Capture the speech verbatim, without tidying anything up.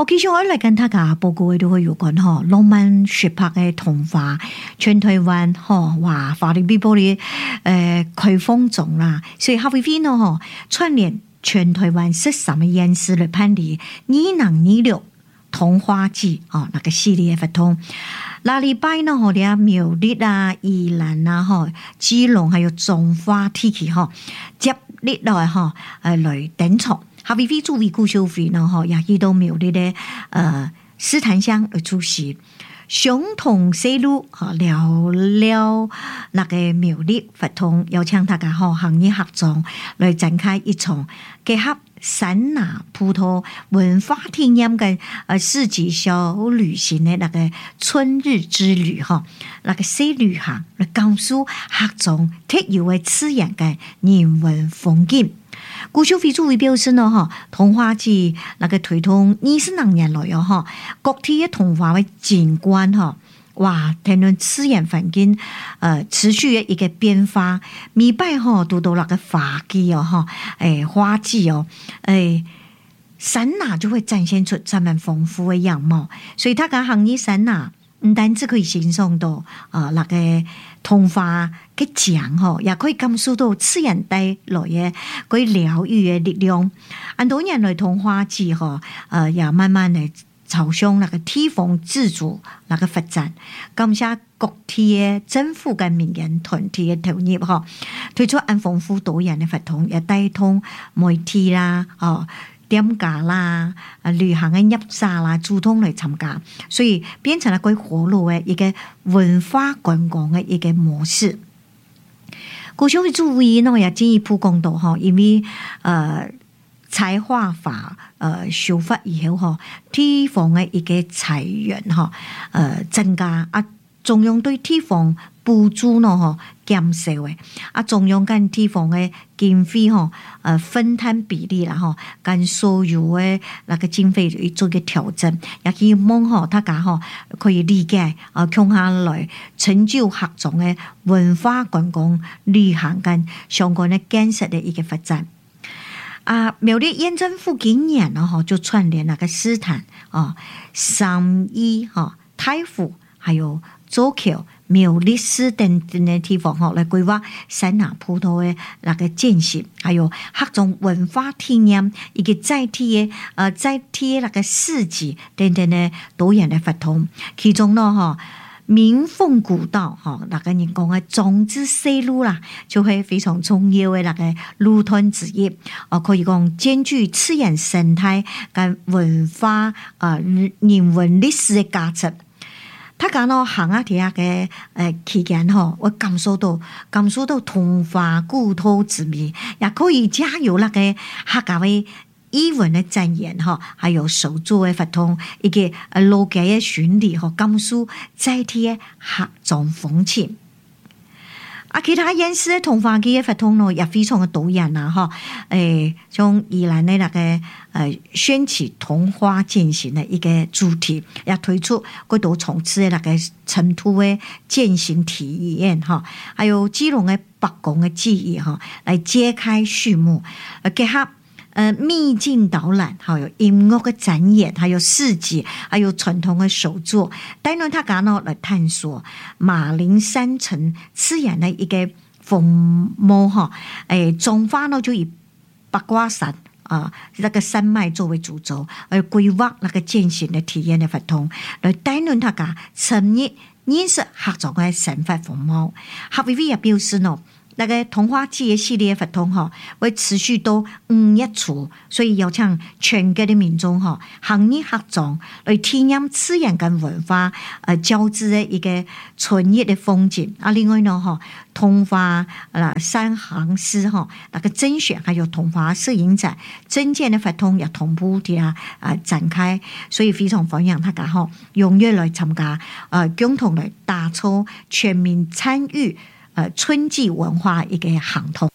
繼續我嚟跟大家報告都會有關嗬浪漫雪拍嘅童話，全台灣嗬話法律比玻璃誒開放中啦，所以哈維菲呢嗬串聯全台灣十三個縣市嚟辦理二零二六童話季哦，那個系列嘅活動。那禮拜呢嗬啲苗栗啊、宜蘭啊、嗬基隆，還有彰化地區嗬接力來嗬誒來登場。哈維菲主委顧秀菲呢嗬也去到苗栗嘅誒獅潭鄉來出席，相同細路嗬聊聊那個苗栗活動，邀請大家嗬行業合作來展開一場結合山拿葡萄文化體驗嘅誒四季小旅行嘅那個春日之旅嗬，那個小旅行來講述各種特有嘅自然嘅人文風景。顧秀菲主委表示呢，哈，童話季那個推動二十兩年來哦，哈，各地嘅童話嘅景觀哈，哇，談論自然環境，呃，持續嘅一個變化，每擺哈都到那個花季哦，哈，誒，花季哦，誒，山拿就會展現出這麼豐富嘅樣貌，所以他講行業山拿唔單止可以欣賞到啊，那個童話嘅獎嗬，也可以感受到自然帶來嘅嗰啲療癒嘅力量。很多年來童話季嗬，誒也慢慢嚟朝向那個地方自主那個發展。感謝各地嘅政府跟民間團體嘅投入嗬，推出很豐富多樣嘅活動，也帶動媒體啦，哦。點假啦，啊旅行嘅入沙啦，主動嚟參加，所以變成了佢活絡嘅一個文化觀光嘅一個模式。顧秀菲主委呢也進一步講到嗬，因為誒財劃法誒修法以後嗬，地方嘅一個財源嗬誒增加啊。中央對地方補助呢，嗬減少嘅，啊中央跟地方嘅經費嗬，誒分攤比例啦，嗬，跟所有嘅那個經費去做個調整，也希望嗬大家嗬可以理解，啊共下來成就各種嘅文化觀光旅行跟相關嘅建設嘅一個發展。啊，苗栗縣政府今年呢，嗬就串聯那個獅潭啊、三義嗬、太湖，還有左橋、苗栗市等等嘅地方嗬，來規劃山拿葡萄嘅那個建設，還有各種文化體驗，以及在地嘅呃在地嘅那個市集等等嘅多樣嘅活動。其中呢，嗬明鳳古道嗬，那個人講嘅種子細路啦，就係非常重要嘅那個路團之一。哦，可以講兼具自然生態跟文化啊、呃、人文歷史嘅價值。他講到行啊，睇下嘅誒期間嗬，我感受到感受到童話故土之美，也可以加入那個客家嘅語文嘅展演嗬，還有手作嘅活動，以及誒老街嘅巡禮和感受在地嘅客種風情。啊，其他縣市嘅童話季嘅活動呢，也非常嘅多樣啊！嗬，誒，像宜蘭嘅那個誒掀起童話進行嘅一個主題，也推出嗰度從此嘅那個塵土嘅踐行體驗，嗬，還有基隆嘅北港嘅記憶，嗬，嚟揭開序幕，結合呃秘境導覽，還有音樂嘅展演，還有市集，還有傳統嘅手作，帶領大家呢來探索馬鈴山城自然嘅一個風貌哈。誒，彰化呢就以八卦山啊，那個山脈作為主軸，而規劃那個踐行嘅體驗嘅活動，來帶領大家深入認識各種嘅生活風貌。哈維菲也表示呢，那個童話季嘅系列活動嗬，會持續到五月初，所以邀請全國的民眾嗬，行業合作來體驗自然跟文化誒交織嘅一個純熱嘅風景。啊，另外呢嗬，童話啦三行詩嗬，那個甄選還有童話攝影展、徵件嘅活動也同步啲啊啊展開，所以非常歡迎大家嗬踴躍來參加，誒共同來打造全民參與。呃，春季文化一個行動。